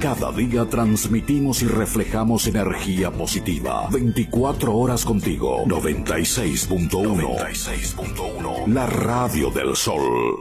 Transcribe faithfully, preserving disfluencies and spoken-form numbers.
Cada día transmitimos y reflejamos energía positiva. veinticuatro horas contigo. noventa y seis punto uno. La radio del sol.